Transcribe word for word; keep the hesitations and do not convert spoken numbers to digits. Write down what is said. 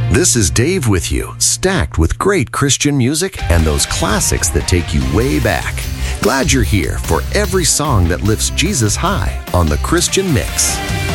This is Dave with you, stacked with great Christian music and those classics that take you way back. Glad you're here for every song that lifts Jesus high on the Christian Mix.